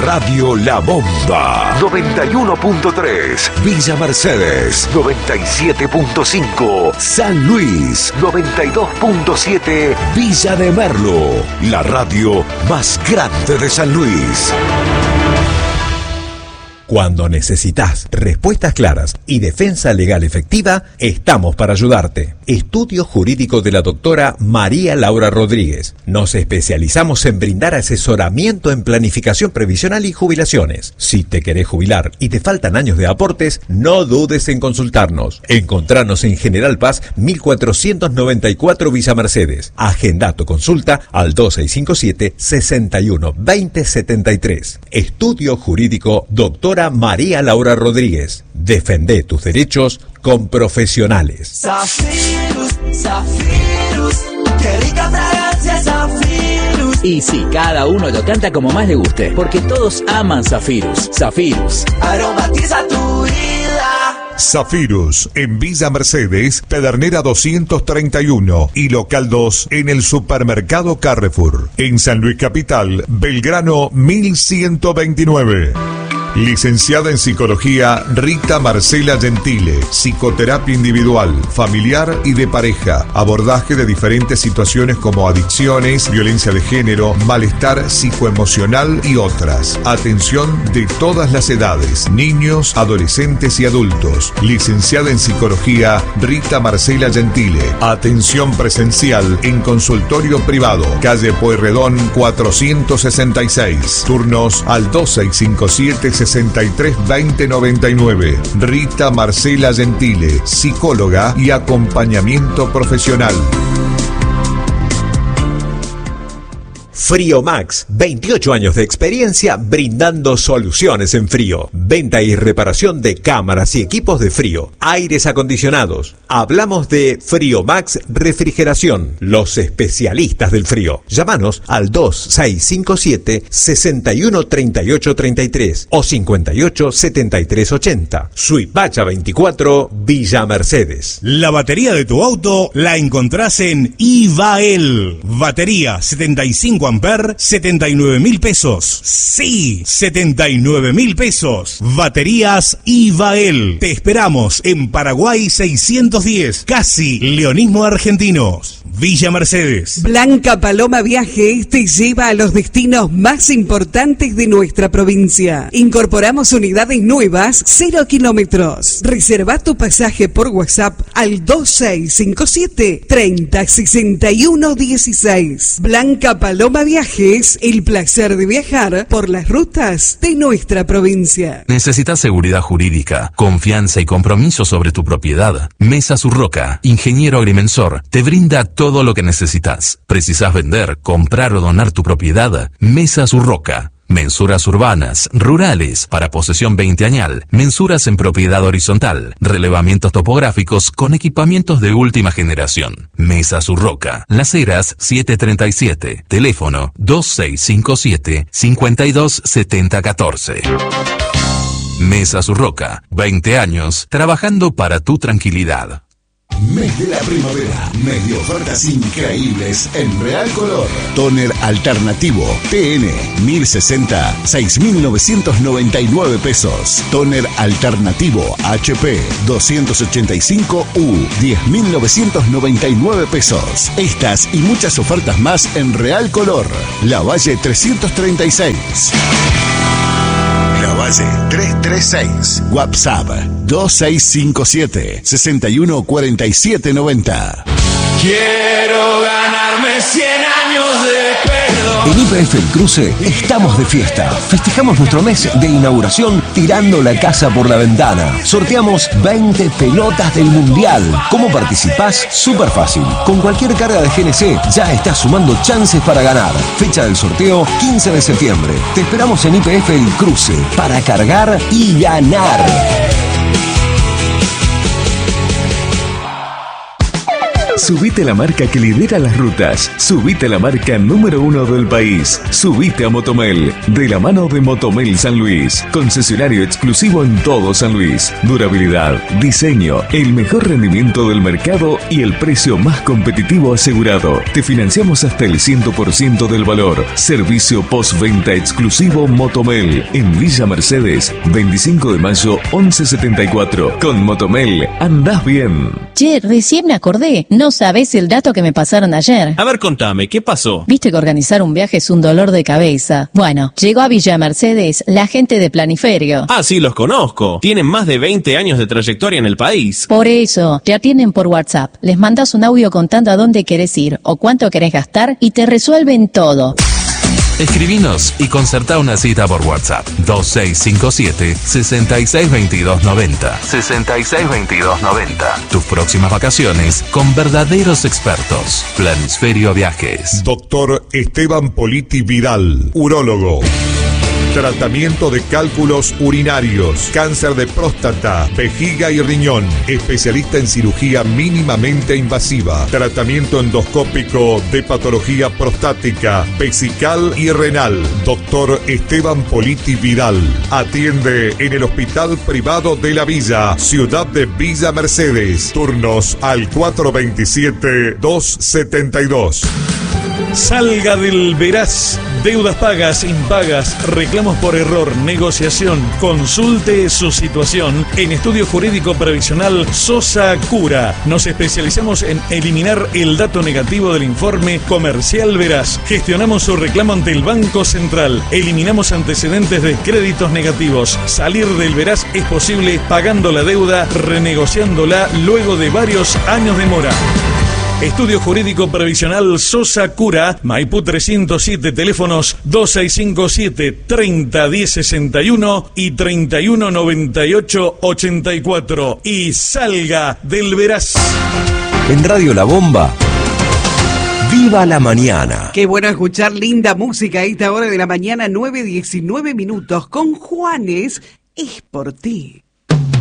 Radio La Bomba 91.3, Villa Mercedes 97.5, San Luis 92.7, Villa de Merlo, la radio más grande de San Luis. Cuando necesitas respuestas claras y defensa legal efectiva, estamos para ayudarte. Estudio Jurídico de la doctora María Laura Rodríguez. Nos especializamos en brindar asesoramiento en planificación previsional y jubilaciones. Si te querés jubilar y te faltan años de aportes, no dudes en consultarnos. Encontranos en General Paz 1494 Villa Mercedes. Agenda tu consulta al 2657 61 20 73. Estudio Jurídico doctora María Laura Rodríguez. Defende tus derechos con profesionales. Zafirus, Zafirus, qué rica fragancia Zafirus. Y sí, cada uno lo canta como más le guste, porque todos aman Zafirus. Zafirus aromatiza tu vida. Zafirus, en Villa Mercedes, Pedernera 231 y Local 2 en el Supermercado Carrefour. En San Luis Capital, Belgrano 1129. Licenciada en Psicología Rita Marcela Gentile. Psicoterapia individual, familiar y de pareja. Abordaje de diferentes situaciones como adicciones, violencia de género, malestar psicoemocional y otras. Atención de todas las edades, niños, adolescentes y adultos. Licenciada en Psicología Rita Marcela Gentile. Atención presencial en consultorio privado. Calle Pueyrredón 466. Turnos al 2657 63 20 99. Rita Marcela Gentile, psicóloga y acompañamiento profesional. Friomax, 28 años de experiencia brindando soluciones en frío. Venta y reparación de cámaras y equipos de frío, aires acondicionados. Hablamos de Friomax Refrigeración, los especialistas del frío. Llámanos al 2657 61 38 33 o 58 73 80. Suipacha 24, Villa Mercedes. La batería de tu auto la encontrás en Ivael. Batería 75 amper, 79.000 pesos. Sí, 79.000 pesos. Baterías Ivael. Te esperamos en Paraguay 610, casi Leonismo Argentinos. Villa Mercedes. Blanca Paloma Viajes te lleva a los destinos más importantes de nuestra provincia. Incorporamos unidades nuevas, 0 kilómetros. Reserva tu pasaje por WhatsApp al 2657 30 61 16. Blanca Paloma Viajes, el placer de viajar por las rutas de nuestra provincia. ¿Necesitas seguridad jurídica, confianza y compromiso sobre tu propiedad? Mesa Surroca, ingeniero agrimensor, te brinda todo lo que necesitas. ¿Precisas vender, comprar o donar tu propiedad? Mesa Surroca. Mensuras urbanas, rurales, para posesión 20añal, mensuras en propiedad horizontal, relevamientos topográficos con equipamientos de última generación. Mesa Surroca, Las Heras 737, teléfono 2657 527014. Mesa Surroca, 20 años trabajando para tu tranquilidad. Mes de la primavera, mes de ofertas increíbles en Real Color. Tóner alternativo TN 1060, 6.999 pesos. Tóner alternativo HP 285U, 10.999 pesos. Estas y muchas ofertas más en Real Color. La Valle 336. La Valle 336. WhatsApp 2657 614790. Quiero ganarme 100 años de perdón. En YPF El Cruce estamos de fiesta. Festejamos nuestro mes de inauguración tirando la casa por la ventana. Sorteamos 20 pelotas del Mundial. ¿Cómo participás? Súper fácil. Con cualquier carga de GNC ya estás sumando chances para ganar. Fecha del sorteo 15 de septiembre. Te esperamos en YPF El Cruce para cargar y ganar. Subite a la marca que lidera las rutas. Subite a la marca número 1 del país. Subite a Motomel, de la mano de Motomel San Luis. Concesionario exclusivo en todo San Luis. Durabilidad, diseño, el mejor rendimiento del mercado y el precio más competitivo asegurado. Te financiamos hasta el 100% del valor. Servicio postventa exclusivo Motomel en Villa Mercedes, 25 de mayo 1174. Con Motomel andás bien. Che, recién me acordé. No sabés el dato que me pasaron ayer. A ver, contame, ¿qué pasó? Viste que organizar un viaje es un dolor de cabeza. Bueno, llegó a Villa Mercedes la gente de Planiferio. Ah, sí, los conozco. Tienen más de 20 años de trayectoria en el país. Por eso, te atienden por WhatsApp. Les mandas un audio contando a dónde querés ir o cuánto querés gastar y te resuelven todo. Escribinos y concertá una cita por WhatsApp 2657-662290. 662290. Tus próximas vacaciones con verdaderos expertos. Planisferio Viajes. Doctor Esteban Politi Vidal, urólogo. Tratamiento de cálculos urinarios, cáncer de próstata, vejiga y riñón. Especialista en cirugía mínimamente invasiva. Tratamiento endoscópico de patología prostática, vesical y renal. Doctor Esteban Politi Vidal. Atiende en el Hospital Privado de la Villa, Ciudad de Villa Mercedes. Turnos al 427-272. Salga del Veraz. Deudas pagas, impagas, reclamos por error, negociación. Consulte su situación en Estudio Jurídico Previsional Sosa Cura. Nos especializamos en eliminar el dato negativo del informe comercial Veraz. Gestionamos su reclamo ante el Banco Central. Eliminamos antecedentes de créditos negativos. Salir del Veraz es posible pagando la deuda, renegociándola luego de varios años de mora. Estudio Jurídico Previsional Sosa Cura, Maipú 307, teléfonos 2657-301061 y 3198-84. Y salga del Veraz. En Radio La Bomba, ¡viva la mañana! Qué bueno escuchar linda música a esta hora de la mañana, 9:19 con Juanes. Es por ti.